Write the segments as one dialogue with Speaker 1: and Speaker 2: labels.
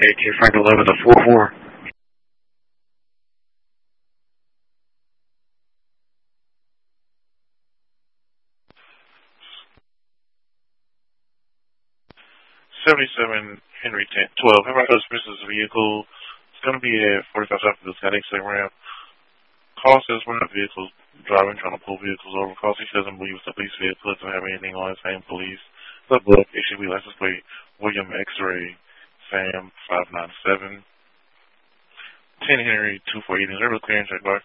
Speaker 1: 82 Frank 11 to 44.
Speaker 2: Henry 12. Everybody knows this is a vehicle. It's going to be at 45 south of the Scott exit ramp. Call says we're not vehicles driving, trying to pull vehicles over. Call he doesn't believe it's a police vehicle. Doesn't have anything on it saying police. The book, it should be license plate William X-Ray Sam 597. 10 Henry 248. Is there a clearance check by?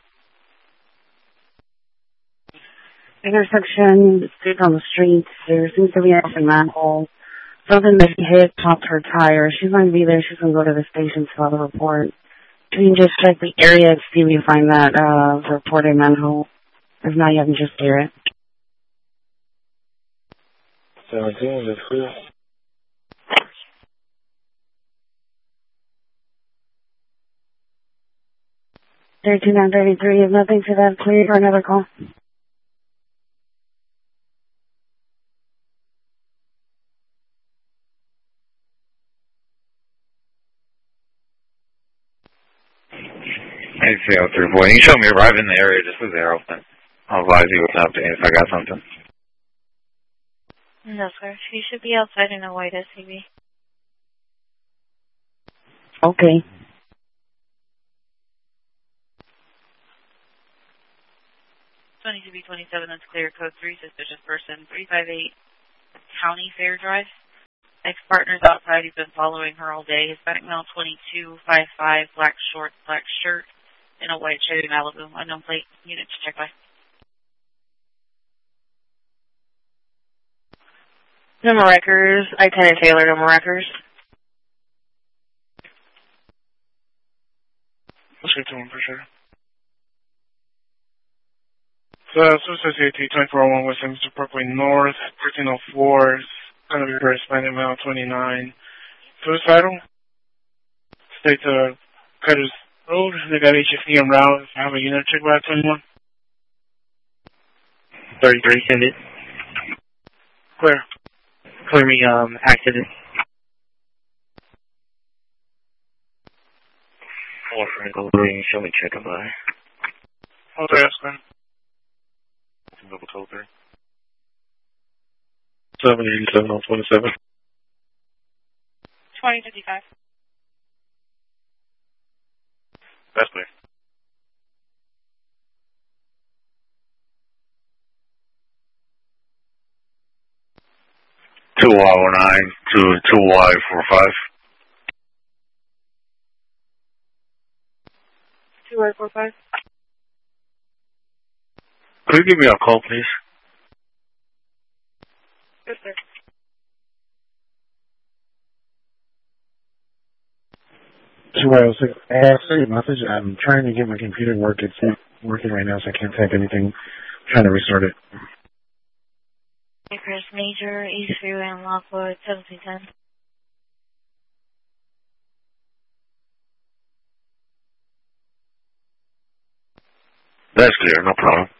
Speaker 3: Intersection, street on the street. There seems to be an open manhole. Something that she hit popped her tire. She's going to be there. She's going to go to the station to file the report. You can just check the area to see if you find that reported manhole. If not, you can just clear it.
Speaker 4: 17 is clear.
Speaker 3: 32933 is nothing to that. Clear for another call.
Speaker 1: Hey, see out there, boy. You can show me arrive in the area just as they're open. I'll advise you what's up if I got something.
Speaker 5: No, sir. He should be outside in a white SUV.
Speaker 3: Okay.
Speaker 5: 22B27, that's clear. Code 3, suspicious person. 358 County Fair Drive. Ex-partner's outside. He's been following her all day. Hispanic male, 2255, black shorts, black shirt, in a white Chevy Malibu. Unknown plate. Unit to check by.
Speaker 3: Number records. Lieutenant Taylor, number records.
Speaker 2: Let's get to him for sure. So, Associate 2401 West Hempstead Parkway North, 1304. Going to be for Hispanic male, 29. Suicidal. State to Cutters Road. They got HFE en route. I have a unit check by 21.
Speaker 6: 33, send it.
Speaker 2: Clear.
Speaker 6: Clear me, accident.
Speaker 1: Franco 3, show me check by.
Speaker 2: Hold there, Oscar. Double code 3. 787 on 27.
Speaker 5: 2055.
Speaker 2: That's clear.
Speaker 1: Two Y09 to 2Y45.
Speaker 5: 2Y45.
Speaker 1: Could you give me a call, please?
Speaker 5: Yes, sir.
Speaker 4: Send a message. I'm trying to get my computer to work. It's not working right now, so I can't type anything. I'm trying to restart it.
Speaker 5: Chris Major, East Freeway and Lockwood, 1710.
Speaker 1: That's clear, no problem.